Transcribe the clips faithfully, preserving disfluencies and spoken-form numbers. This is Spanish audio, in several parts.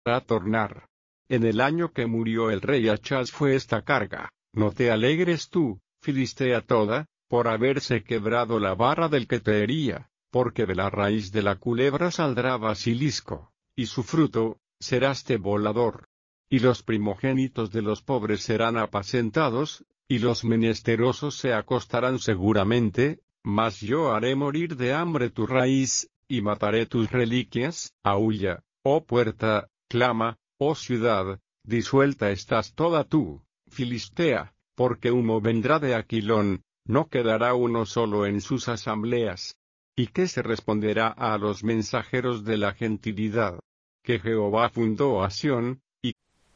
a tornar. En el año que murió el rey Achaz fue esta carga, no te alegres tú, Filistea toda, por haberse quebrado la vara del que te hería, porque de la raíz de la culebra saldrá basilisco, y su fruto, seraste volador. Y los primogénitos de los pobres serán apacentados, y los menesterosos se acostarán seguramente, mas yo haré morir de hambre tu raíz, y mataré tus reliquias. Aulla, oh puerta, clama, oh ciudad, disuelta estás toda tú, Filistea, porque humo vendrá de Aquilón, no quedará uno solo en sus asambleas. ¿Y qué se responderá a los mensajeros de la gentilidad? Que Jehová fundó a Sión, y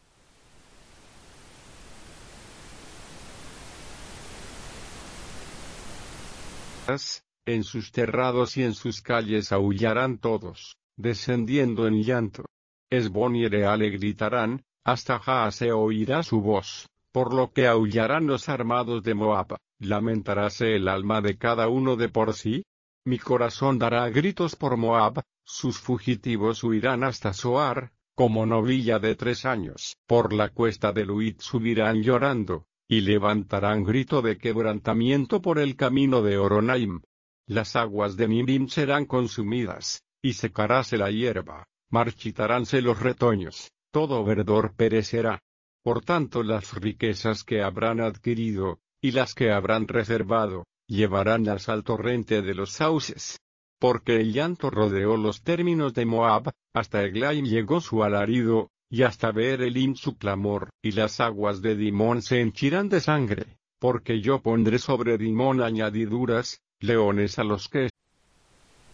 en sus terrados y en sus calles aullarán todos, descendiendo en llanto. Hesbón y Eleale gritarán, hasta Jahaz se oirá su voz, por lo que aullarán los armados de Moab, lamentaráse el alma de cada uno de por sí. Mi corazón dará gritos por Moab, sus fugitivos huirán hasta Zoar, como novilla de tres años. Por la cuesta de Luhit subirán llorando, y levantarán grito de quebrantamiento por el camino de Horonaim. Las aguas de Nirim serán consumidas, y secaráse la hierba, marchitaránse los retoños, todo verdor perecerá. Por tanto las riquezas que habrán adquirido, y las que habrán reservado, llevaránlas al torrente de los sauces. Porque el llanto rodeó los términos de Moab, hasta Eglaim llegó su alarido, y hasta Beer Elim su clamor, y las aguas de Dimón se henchirán de sangre, porque yo pondré sobre Dimón añadiduras, leones a los que